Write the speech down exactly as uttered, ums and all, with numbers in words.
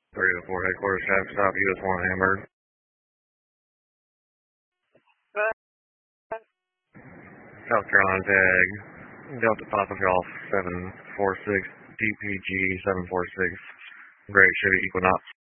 three oh four headquarters, traffic stop, U S one Hamburg. South Carolina tag, Delta Papa Golf seven four six, D P G seven four six, Great Chevy Equinox.